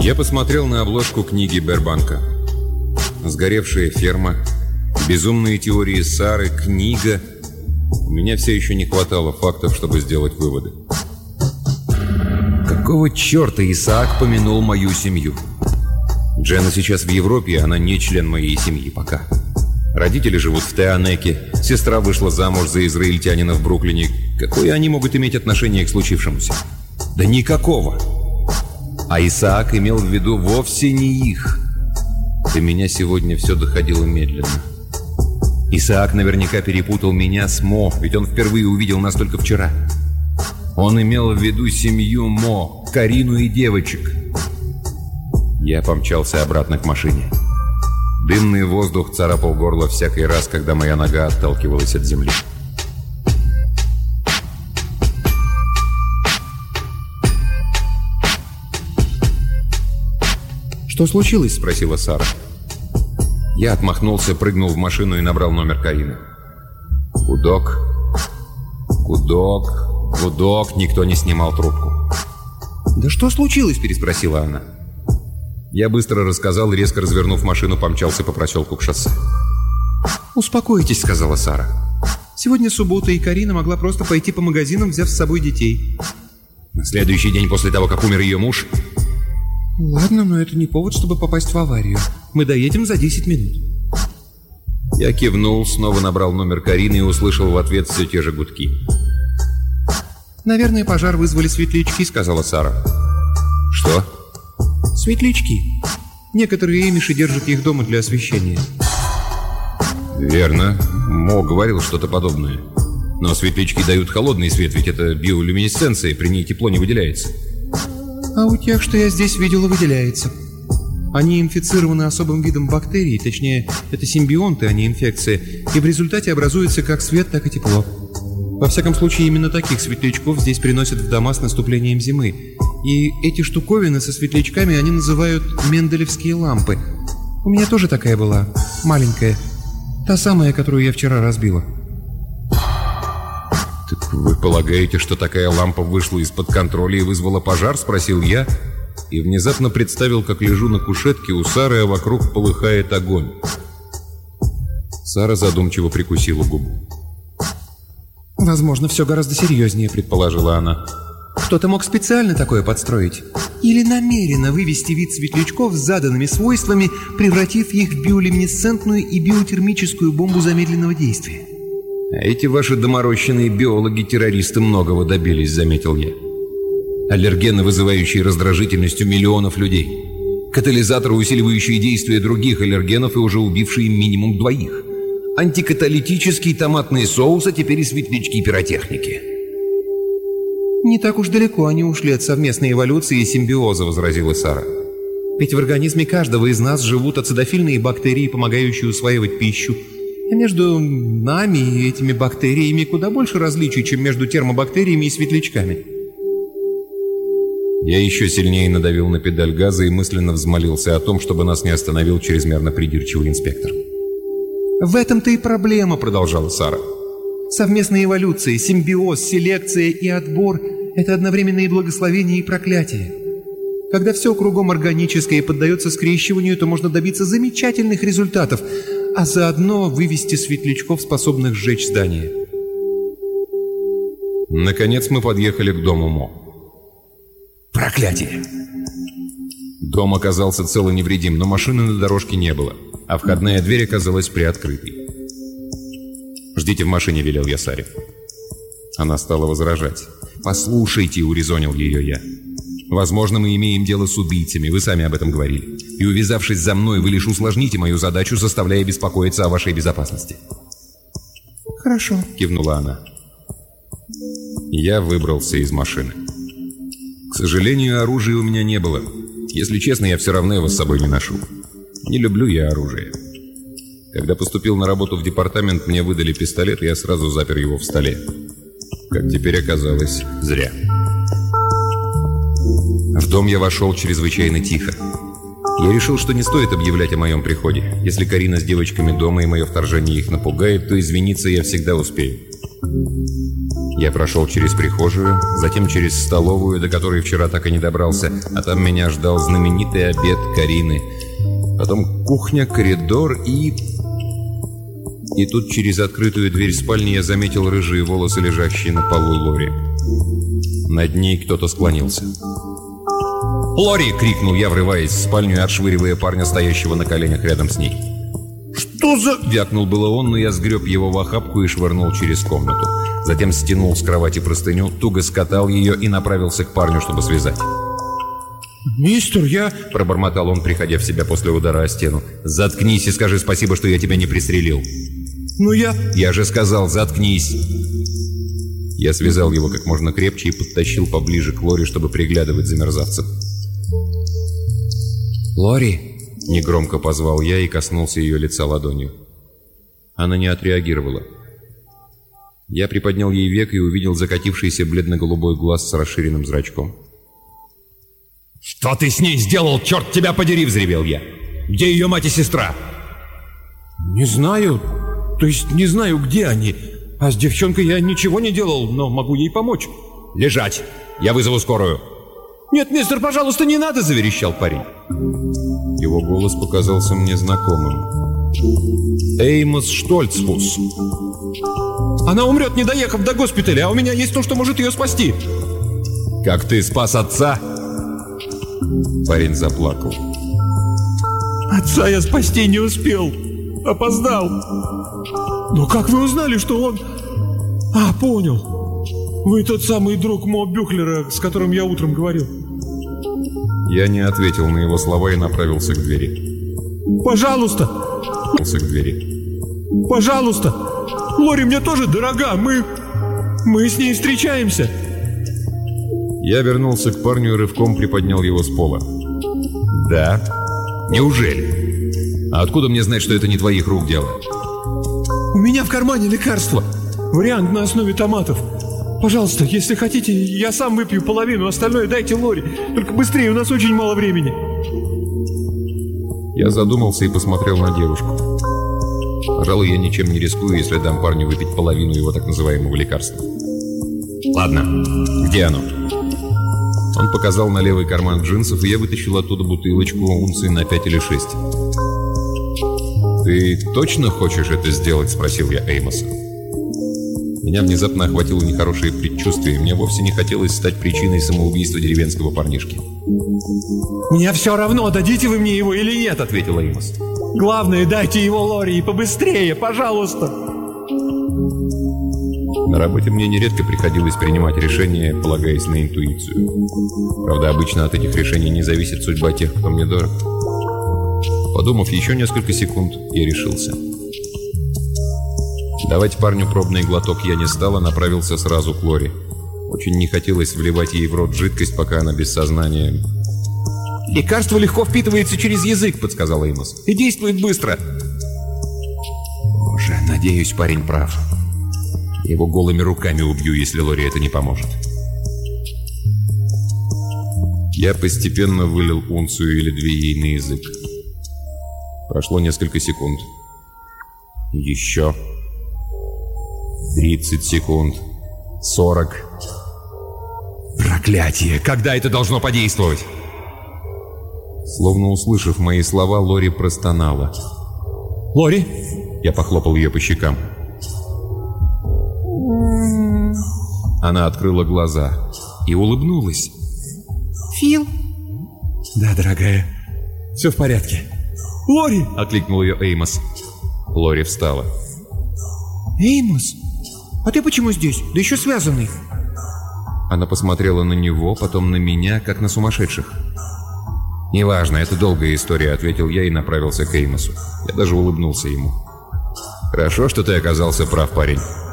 Я посмотрел на обложку книги Бербанка. Сгоревшая ферма, безумные теории Сары, книга. У меня все еще не хватало фактов, чтобы сделать выводы. Какого черта Исаак помянул мою семью? Дженна сейчас в Европе, она не член моей семьи пока. Родители живут в Теанеке, сестра вышла замуж за израильтянина в Бруклине. Какое они могут иметь отношение к случившемуся? Да никакого! А Исаак имел в виду вовсе не их. До меня сегодня все доходило медленно. Исаак наверняка перепутал меня с Мо, ведь он впервые увидел нас только вчера. Он имел в виду семью Мо, Карину и девочек. Я помчался обратно к машине. Дымный воздух царапал горло всякий раз, когда моя нога отталкивалась от земли. «Что случилось?» — спросила Сара. Я отмахнулся, прыгнул в машину и набрал номер Карины. Гудок, гудок, гудок, никто не снимал трубку. «Да что случилось?» — переспросила она. Я быстро рассказал, резко развернув машину, помчался по проселку к шоссе. «Успокойтесь», — сказала Сара. «Сегодня суббота, и Карина могла просто пойти по магазинам, взяв с собой детей». На следующий день после того, как умер ее муж? «Ладно, но это не повод, чтобы попасть в аварию. Мы доедем за 10 минут». Я кивнул, снова набрал номер Карины и услышал в ответ все те же гудки. «Наверное, пожар вызвали светлячки», — сказала Сара. «Что?» «Светлячки. Некоторые эмиши держат их дома для освещения». «Верно. Мо говорил что-то подобное. Но светлячки дают холодный свет, ведь это биолюминесценция, при ней тепло не выделяется». «А у тех, что я здесь видела, выделяется. Они инфицированы особым видом бактерий, точнее, это симбионты, а не инфекция, и в результате образуется как свет, так и тепло. Во всяком случае, именно таких светлячков здесь приносят в дома с наступлением зимы. И эти штуковины со светлячками они называют менделевские лампы. У меня тоже такая была, маленькая. Та самая, которую я вчера разбила». «Так вы полагаете, что такая лампа вышла из-под контроля и вызвала пожар?» — спросил я, и внезапно представил, как лежу на кушетке у Сары, а вокруг полыхает огонь. Сара задумчиво прикусила губу. «Возможно, все гораздо серьезнее», — предположила она. «Кто-то мог специально такое подстроить. Или намеренно вывести вид светлячков с заданными свойствами, превратив их в биолюминесцентную и биотермическую бомбу замедленного действия». «А эти ваши доморощенные биологи-террористы многого добились», — заметил я. «Аллергены, вызывающие раздражительность у миллионов людей. Катализаторы, усиливающие действие других аллергенов и уже убившие минимум 2. Антикаталитический томатный соус, а теперь и светлячки пиротехники». «Не так уж далеко они ушли от совместной эволюции и симбиоза», — возразила Сара. «Ведь в организме каждого из нас живут ацидофильные бактерии, помогающие усваивать пищу. А между нами и этими бактериями куда больше различий, чем между термобактериями и светлячками». Я еще сильнее надавил на педаль газа и мысленно взмолился о том, чтобы нас не остановил чрезмерно придирчивый инспектор. «В этом-то и проблема», — продолжала Сара. «Совместная эволюция, симбиоз, селекция и отбор — это одновременно и благословение, и проклятие. Когда все кругом органическое поддается скрещиванию, то можно добиться замечательных результатов, а заодно вывести светлячков, способных сжечь здание». Наконец мы подъехали к дому Мо. «Проклятие!» Дом оказался цел и невредим, но машины на дорожке не было, а входная дверь оказалась приоткрытой. «Ждите в машине», — велел я Саре. Она стала возражать. «Послушайте», — урезонил ее я. «Возможно, мы имеем дело с убийцами, вы сами об этом говорили. И увязавшись за мной, вы лишь усложните мою задачу, заставляя беспокоиться о вашей безопасности». «Хорошо», — кивнула она. Я выбрался из машины. К сожалению, оружия у меня не было. Если честно, я все равно его с собой не ношу. Не люблю я оружие. Когда поступил на работу в департамент, мне выдали пистолет, и я сразу запер его в столе. Как теперь оказалось, зря. В дом я вошел чрезвычайно тихо. Я решил, что не стоит объявлять о моем приходе. Если Карина с девочками дома и мое вторжение их напугает, то извиниться я всегда успею. Я прошел через прихожую, затем через столовую, до которой вчера так и не добрался, а там меня ждал знаменитый обед Карины. Потом кухня, коридор и... И тут через открытую дверь спальни я заметил рыжие волосы, лежащие на полу Лори. Над ней кто-то склонился. «Лори!» — крикнул я, врываясь в спальню и отшвыривая парня, стоящего на коленях рядом с ней. «Что за...» — вякнул было он, но я сгреб его в охапку и швырнул через комнату. Затем стянул с кровати простыню, туго скатал ее и направился к парню, чтобы связать. «Мистер, я...» — пробормотал он, приходя в себя после удара о стену. «Заткнись и скажи спасибо, что я тебя не пристрелил». «Ну я...» «Я же сказал, заткнись!» Я связал его как можно крепче и подтащил поближе к Лори, чтобы приглядывать за мерзавцем. «Лори!» — негромко позвал я и коснулся ее лица ладонью. Она не отреагировала. Я приподнял ей век и увидел закатившийся бледно-голубой глаз с расширенным зрачком. «Что ты с ней сделал, черт тебя подери!» — взревел я. «Где ее мать и сестра?» «Не знаю. То есть не знаю, где они. А с девчонкой я ничего не делал, но могу ей помочь». «Лежать! Я вызову скорую!» «Нет, мистер, пожалуйста, не надо!» — заверещал парень. Его голос показался мне знакомым. «Эймос Штольцфус». «Она умрет, не доехав до госпиталя, а у меня есть то, что может ее спасти». «Как ты спас отца?» Парень заплакал. «Отца я спасти не успел. Опоздал. Но как вы узнали, что он...» «А, понял. Вы тот самый друг Мо Бюхлера, с которым я утром говорил». Я не ответил на его слова и направился к двери. «Пожалуйста!» Направился к двери. «Пожалуйста! Лори мне тоже дорога! Мы с ней встречаемся!» Я вернулся к парню и рывком приподнял его с пола. «Да? Неужели? А откуда мне знать, что это не твоих рук дело?» «У меня в кармане лекарство. Вариант на основе томатов. Пожалуйста, если хотите, я сам выпью половину, остальное дайте Лори. Только быстрее, у нас очень мало времени». Я задумался и посмотрел на девушку. Пожалуй, я ничем не рискую, если дам парню выпить половину его так называемого лекарства. «Ладно, где оно?» Он показал на левый карман джинсов, и я вытащил оттуда бутылочку унции на 5 или 6. «Ты точно хочешь это сделать?» — спросил я Эймоса. Меня внезапно охватило нехорошее предчувствие, и мне вовсе не хотелось стать причиной самоубийства деревенского парнишки. «Мне все равно, дадите вы мне его или нет», — ответил Эймос. «Главное, дайте его Лори и побыстрее, пожалуйста». На работе мне нередко приходилось принимать решения, полагаясь на интуицию. Правда, обычно от этих решений не зависит судьба тех, кто мне дорог. Подумав еще несколько секунд, я решился. Давать парню пробный глоток я не стал, а направился сразу к Лори. Очень не хотелось вливать ей в рот жидкость, пока она без сознания. «Лекарство легко впитывается через язык», — подсказал Эймос. «И действует быстро». Боже, надеюсь, парень прав. Я его голыми руками убью, если Лори это не поможет. Я постепенно вылил унцию или две ей на язык. Прошло несколько секунд. Еще. 30 секунд. 40. Проклятие! Когда это должно подействовать? Словно услышав мои слова, Лори простонала. «Лори?» Я похлопал ее по щекам. Она открыла глаза и улыбнулась. «Фил?» «Да, дорогая, все в порядке». «Лори!» — окликнул ее Эймос. Лори встала. «Эймос, а ты почему здесь? Да еще связанный». Она посмотрела на него, потом на меня, как на сумасшедших. «Неважно, это долгая история», — ответил я и направился к Эймосу. Я даже улыбнулся ему. «Хорошо, что ты оказался прав, парень.